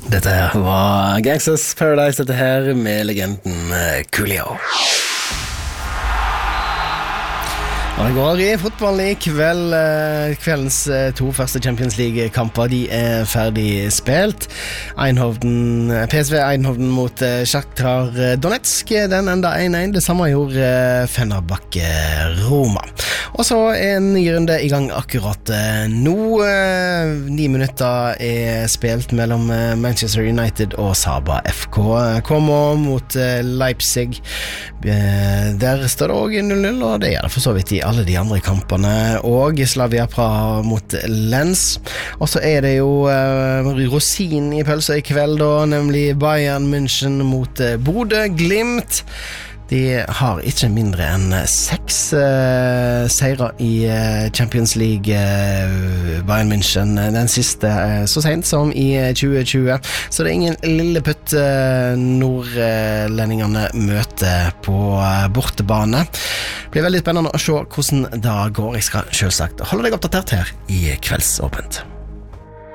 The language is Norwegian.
Dette her var Gangsters Paradise, dette her med legenden Coolio. Og det går i fotballen i kveld. Kveldens to første Champions League-kamper, de ferdig spilt. PSV Eindhoven mot Shakhtar Donetsk, den enda 1-1. Det samme gjorde Fenerbahçe Roma. Og så en ny runde i gang akkurat nå. 9 minutter spilt mellom Manchester United og Saba FK. Como mot Leipzig. Der står det også 0-0, og det gjør det for så vidt i alle de andre kampene, og Slavia Praha mot Lens. Og så det jo rosin i pølsa i kveld da, nemlig Bayern München mot Bodø Glimt. De har ikke mindre enn 6 seirer i Champions League, Bayern München, den siste så sent som i 2020, så det ingen lille putt nordlendingene møter på bortebane. Det blir veldig spennende å se hvordan det går. Jeg skal selvsagt holde deg oppdatert her i Kveldsåpent.